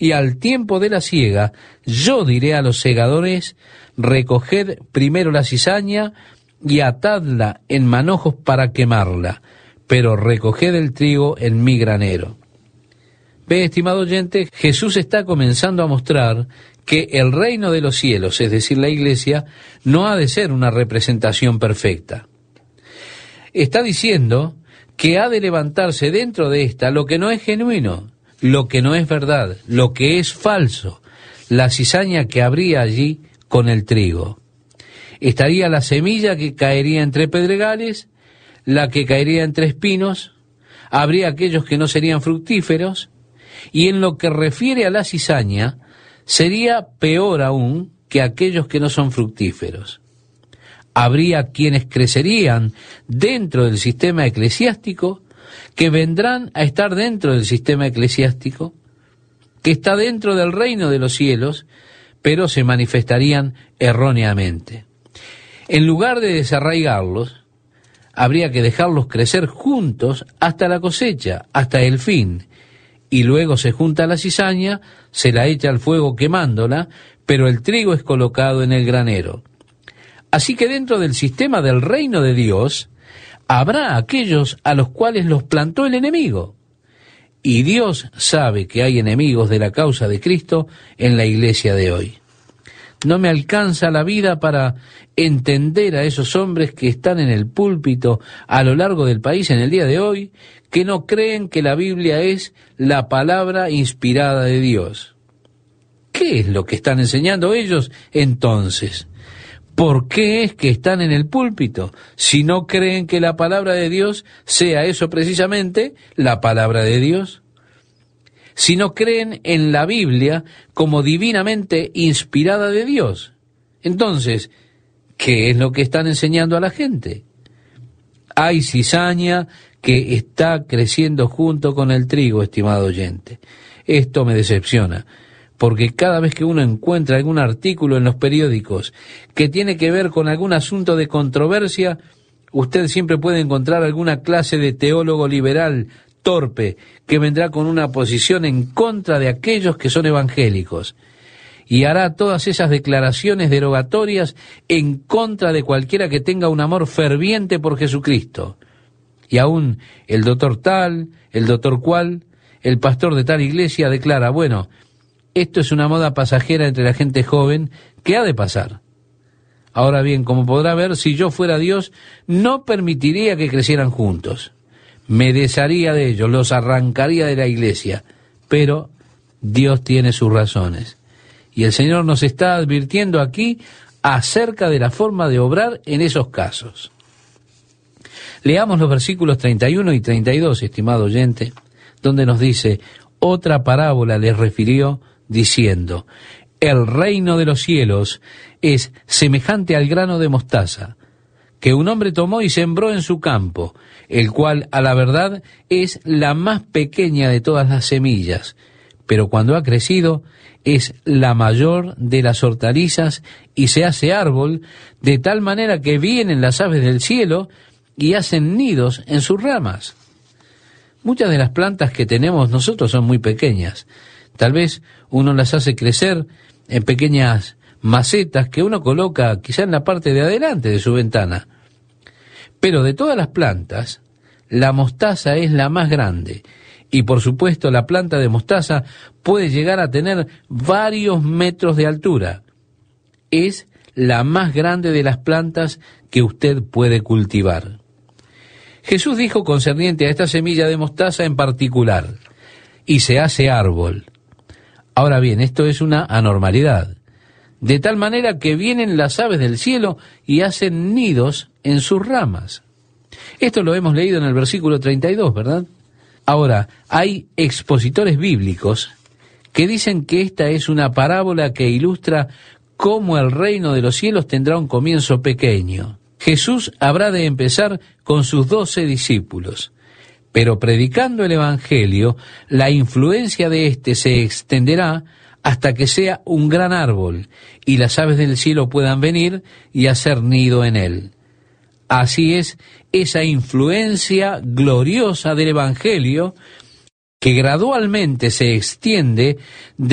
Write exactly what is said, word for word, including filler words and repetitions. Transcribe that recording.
y al tiempo de la siega, yo diré a los segadores, recoged primero la cizaña y atadla en manojos para quemarla, pero recoged el trigo en mi granero. Ve, estimado oyente, Jesús está comenzando a mostrar que el reino de los cielos, es decir, la iglesia, no ha de ser una representación perfecta. Está diciendo que ha de levantarse dentro de esta lo que no es genuino, lo que no es verdad, lo que es falso, la cizaña que habría allí con el trigo. Estaría la semilla que caería entre pedregales, la que caería entre espinos, habría aquellos que no serían fructíferos, y en lo que refiere a la cizaña, sería peor aún que aquellos que no son fructíferos. Habría quienes crecerían dentro del sistema eclesiástico, que vendrán a estar dentro del sistema eclesiástico, que está dentro del reino de los cielos, pero se manifestarían erróneamente. En lugar de desarraigarlos, habría que dejarlos crecer juntos hasta la cosecha, hasta el fin, y luego se junta la cizaña, se la echa al fuego quemándola, pero el trigo es colocado en el granero. Así que dentro del sistema del reino de Dios, habrá aquellos a los cuales los plantó el enemigo. Y Dios sabe que hay enemigos de la causa de Cristo en la iglesia de hoy. No me alcanza la vida para entender a esos hombres que están en el púlpito a lo largo del país en el día de hoy, que no creen que la Biblia es la palabra inspirada de Dios. ¿Qué es lo que están enseñando ellos entonces? ¿Por qué es que están en el púlpito si no creen que la palabra de Dios sea eso precisamente, la palabra de Dios? Si no creen en la Biblia como divinamente inspirada de Dios. Entonces, ¿qué es lo que están enseñando a la gente? Hay cizaña que está creciendo junto con el trigo, estimado oyente. Esto me decepciona, porque cada vez que uno encuentra algún artículo en los periódicos que tiene que ver con algún asunto de controversia, usted siempre puede encontrar alguna clase de teólogo liberal torpe que vendrá con una posición en contra de aquellos que son evangélicos y hará todas esas declaraciones derogatorias en contra de cualquiera que tenga un amor ferviente por Jesucristo. Y aún el doctor tal, el doctor cual, el pastor de tal iglesia declara, bueno, esto es una moda pasajera entre la gente joven que ha de pasar. Ahora bien, como podrá ver, si yo fuera Dios, no permitiría que crecieran juntos. Me desharía de ellos, los arrancaría de la iglesia. Pero Dios tiene sus razones. Y el Señor nos está advirtiendo aquí acerca de la forma de obrar en esos casos. Leamos los versículos treinta y uno y treinta y dos, estimado oyente, donde nos dice, otra parábola les refirió diciendo, el reino de los cielos es semejante al grano de mostaza, que un hombre tomó y sembró en su campo, el cual a la verdad es la más pequeña de todas las semillas, pero cuando ha crecido es la mayor de las hortalizas y se hace árbol, de tal manera que vienen las aves del cielo y hacen nidos en sus ramas. Muchas de las plantas que tenemos nosotros son muy pequeñas. Tal vez uno las hace crecer en pequeñas macetas que uno coloca quizá en la parte de adelante de su ventana. Pero de todas las plantas, la mostaza es la más grande. Y por supuesto la planta de mostaza puede llegar a tener varios metros de altura. Es la más grande de las plantas que usted puede cultivar. Jesús dijo concerniente a esta semilla de mostaza en particular, y se hace árbol. Ahora bien, esto es una anormalidad, de tal manera que vienen las aves del cielo y hacen nidos en sus ramas. Esto lo hemos leído en el versículo treinta y dos, ¿verdad? Ahora, hay expositores bíblicos que dicen que esta es una parábola que ilustra cómo el reino de los cielos tendrá un comienzo pequeño. Jesús habrá de empezar con sus doce discípulos, pero predicando el Evangelio, la influencia de éste se extenderá hasta que sea un gran árbol y las aves del cielo puedan venir y hacer nido en él. Así es esa influencia gloriosa del Evangelio que gradualmente se extiende de